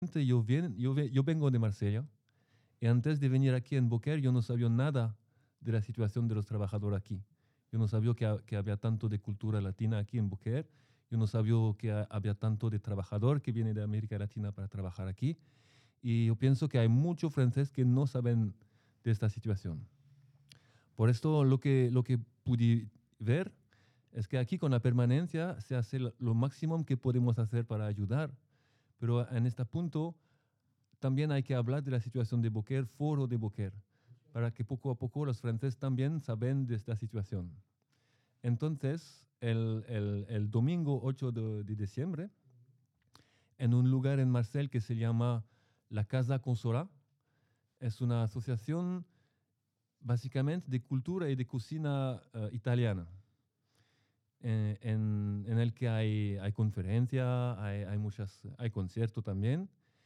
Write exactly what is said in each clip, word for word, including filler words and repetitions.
Yo, vien- yo, ve- yo vengo de Marsella y antes de venir aquí en Beaucaire yo no sabía nada de la situación de los trabajadores aquí. Yo no sabía que, ha- que había tanto de cultura latina aquí en Beaucaire. Yo no sabía que ha- había tanto de trabajador que viene de América Latina para trabajar aquí. Y yo pienso que hay muchos franceses que no saben de esta situación. Por esto lo que, lo que pude ver es que aquí con la permanencia se hace lo lo máximo que podemos hacer para ayudar. Pero en este punto también hay que hablar de la situación de Beaucaire, foro de Beaucaire, para que poco a poco los franceses también saben de esta situación. Entonces, el, el- el domingo ocho de, de diciembre, en un lugar en Marsella que se llama la Casa Consola, es una asociación básicamente de cultura y de cocina eh, italiana, eh, en, en el que hay, hay conferencias, hay, hay, muchas, hay conciertos también.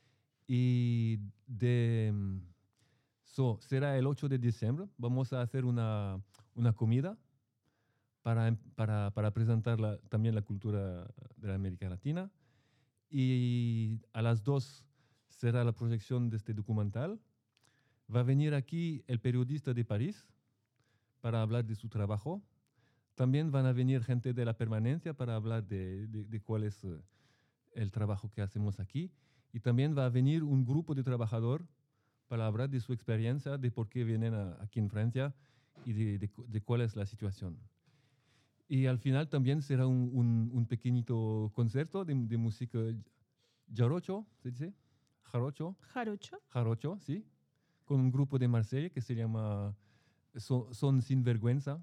Y de, mm, so, será el ocho de diciembre. Vamos a hacer una, una comida para, em- para, para presentar la- también la cultura de la América Latina. Y a las dos será la proyección de este documental. Va a venir aquí el periodista de París para hablar de su trabajo. También van a venir gente de la permanencia para hablar de, de- de cuál es eh, el trabajo que hacemos aquí. Y también va a venir un grupo de trabajadores para hablar de su experiencia, de por qué vienen a- aquí en Francia y de, de cu- de cuál es la situación. Y al final también será un, un, un pequeñito concierto de, de música jarocho, ¿se dice? Jarocho, Jarocho. jarocho, sí, con un grupo de Marsella que se llama So- Son Sin Vergüenza.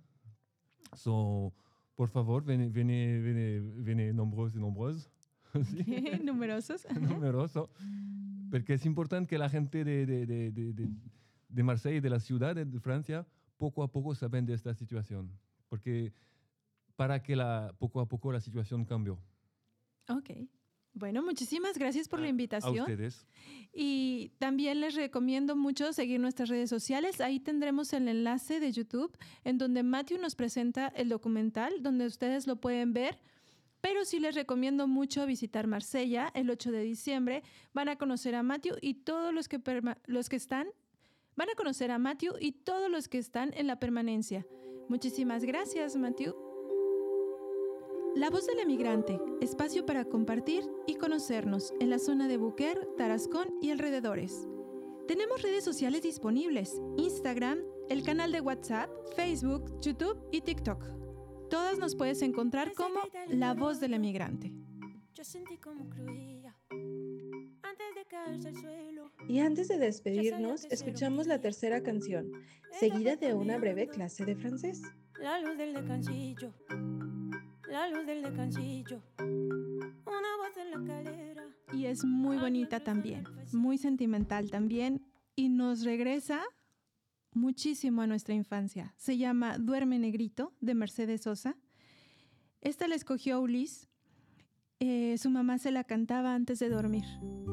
So, por favor, ven, ven, ven, ven nombrosos y nombrosas. Sí, Ok, numerosos. numeroso. Porque es importante que la gente de, de, de, de, de, de Marsella y de la ciudad de Francia poco a poco saben de esta situación. Porque para que la, poco a poco la situación cambió. Ok. Bueno, muchísimas gracias por la A invitación. ustedes. Y también les recomiendo mucho seguir nuestras redes sociales. Ahí tendremos el enlace de YouTube en donde Matthew nos presenta el documental, donde ustedes lo pueden ver. Pero sí les recomiendo mucho visitar Marsella el ocho de diciembre. Van a conocer a Matthew y todos los que, perma- los que están, van a conocer a Matthew y todos los que están en la permanencia. Muchísimas gracias, Matthew. La Voz del Emigrante, espacio para compartir y conocernos en la zona de Beaucaire, Tarascón y alrededores. Tenemos redes sociales disponibles: Instagram, el canal de WhatsApp, Facebook, YouTube y TikTok. Todas nos puedes encontrar como La Voz del Emigrante. Yo sentí como cruía antes de caerse al suelo. Y antes de despedirnos, escuchamos la tercera canción, seguida de una breve clase de francés. La luz del descansillo, la luz del descansillo, una voz en la escalera. Y es muy bonita también, muy sentimental también, y nos regresa muchísimo a nuestra infancia. Se llama Duerme Negrito, de Mercedes Sosa. Esta la escogió Ulis. Eh, su mamá se la cantaba antes de dormir.